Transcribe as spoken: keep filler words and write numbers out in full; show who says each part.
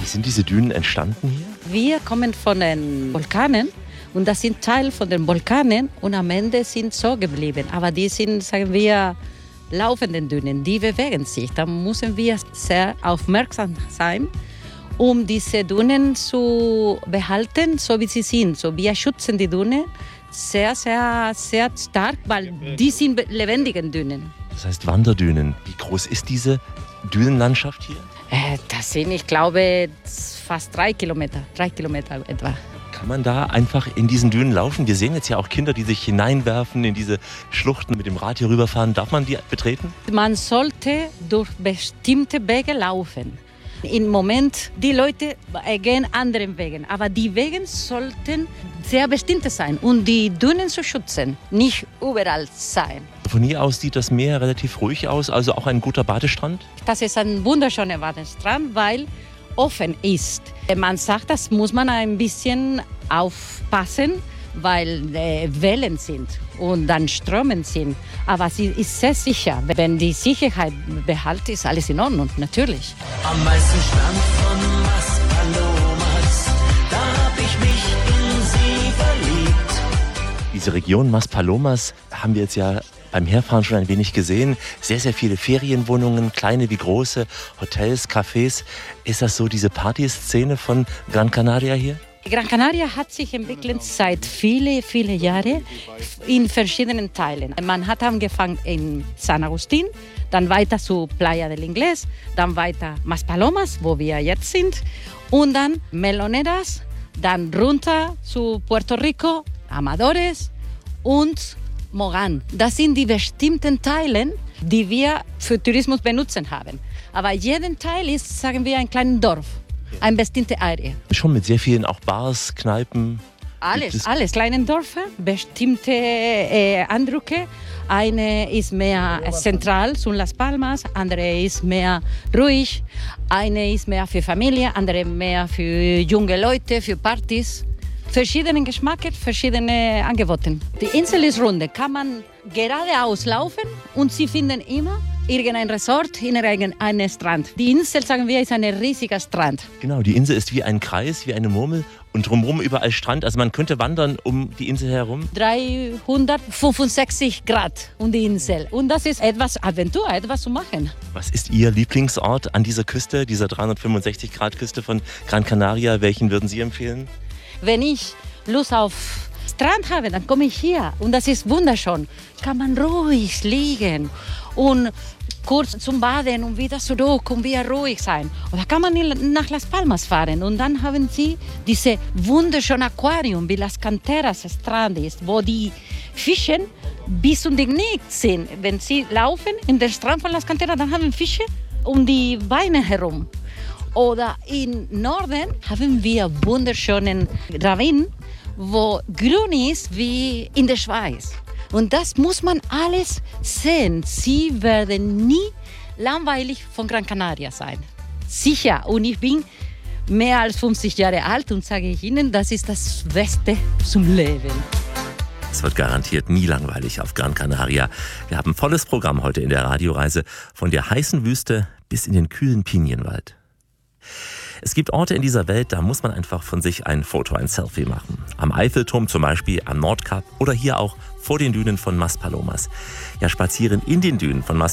Speaker 1: sind diese Dünen entstanden hier?
Speaker 2: Wir kommen von den Vulkanen und das sind Teil von den Vulkanen und am Ende sind so geblieben. Aber die sind, sagen wir, laufenden Dünen, die bewegen sich. Da müssen wir sehr aufmerksam sein, um diese Dünen zu behalten, so wie sie sind. So, wir schützen die Dünen sehr, sehr, sehr stark, weil die sind lebendige Dünen.
Speaker 1: Das heißt Wanderdünen. Wie groß ist diese Dünenlandschaft hier?
Speaker 2: Äh, das sind, ich glaube, fast drei Kilometer, drei Kilometer etwa.
Speaker 1: Kann man da einfach in diesen Dünen laufen? Wir sehen jetzt ja auch Kinder, die sich hineinwerfen in diese Schluchten, mit dem Rad hier rüberfahren. Darf man die betreten?
Speaker 2: Man sollte durch bestimmte Wege laufen. Im Moment, die Leute gehen anderen Wegen, aber die Wege sollten sehr bestimmte sein und die Dünen zu schützen, nicht überall sein.
Speaker 1: Von hier aus sieht das Meer relativ ruhig aus, also auch ein guter Badestrand?
Speaker 2: Das ist ein wunderschöner Badestrand, weil offen ist. Man sagt, das muss man ein bisschen aufpassen, weil äh, Wellen sind und dann Strömen sind. Aber sie ist sehr sicher. Wenn die Sicherheit behalten, ist alles in Ordnung, natürlich.
Speaker 3: Am meisten Strand von Mas Palomas, da hab ich mich in sie verliebt.
Speaker 1: Diese Region Mas Palomas haben wir jetzt ja beim Herfahren schon ein wenig gesehen. Sehr, sehr viele Ferienwohnungen, kleine wie große, Hotels, Cafés. Ist das so diese Partyszene von Gran Canaria hier?
Speaker 2: Gran Canaria hat sich entwickelt seit viele, viele Jahren in verschiedenen Teilen. Man hat angefangen in San Agustín, dann weiter zu Playa del Inglés, dann weiter Mas Palomas, wo wir jetzt sind, und dann Meloneras, dann runter zu Puerto Rico, Amadores und Mogán. Das sind die bestimmten Teile, die wir für Tourismus benutzen haben. Aber jeden Teil ist, sagen wir, ein kleines Dorf. Eine bestimmte Area.
Speaker 1: Schon mit sehr vielen auch Bars, Kneipen.
Speaker 2: Alles, alles. Kleine Dörfer, bestimmte äh, Eindrücke. Eine ist mehr äh, zentral zu Las Palmas, andere ist mehr ruhig, eine ist mehr für Familie, andere mehr für junge Leute, für Partys. Verschiedene Geschmäcker, verschiedene Angebote. Die Insel ist rund, kann man geradeaus laufen und Sie finden immer irgendein Resort, irgendeinen Strand. Die Insel, sagen wir, ist ein riesiger Strand.
Speaker 1: Genau, die Insel ist wie ein Kreis, wie eine Murmel und drumherum überall Strand. Also man könnte wandern um die Insel herum.
Speaker 2: dreihundertfünfundsechzig Grad um die Insel. Und das ist etwas Aventur, etwas zu machen.
Speaker 1: Was ist Ihr Lieblingsort an dieser Küste, dieser dreihundertfünfundsechzig Grad Küste von Gran Canaria? Welchen würden Sie empfehlen?
Speaker 2: Wenn ich Lust auf Strand habe, dann komme ich hier. Und das ist wunderschön. Kann man ruhig liegen und kurz zum Baden und wieder zurück und wieder ruhig sein. Oder kann man nach Las Palmas fahren und dann haben Sie diese wunderschöne Aquarium, wie Las Canteras Strand ist, wo die Fische bis zum Knie sind. Wenn Sie laufen in den Strand von Las Canteras, dann haben Fische um die Beine herum. Oder im Norden haben wir wunderschönen Ravin, wo grün ist wie in der Schweiz. Und das muss man alles sehen. Sie werden nie langweilig von Gran Canaria sein. Sicher. Und ich bin mehr als fünfzig Jahre alt und sage ich Ihnen, das ist das Beste zum Leben.
Speaker 1: Es wird garantiert nie langweilig auf Gran Canaria. Wir haben ein volles Programm heute in der Radioreise von der heißen Wüste bis in den kühlen Pinienwald. Es gibt Orte in dieser Welt, da muss man einfach von sich ein Foto, ein Selfie machen. Am Eiffelturm zum Beispiel, am Nordkap oder hier auch vor den Dünen von Mas Palomas. Ja, spazieren in den Dünen von Mas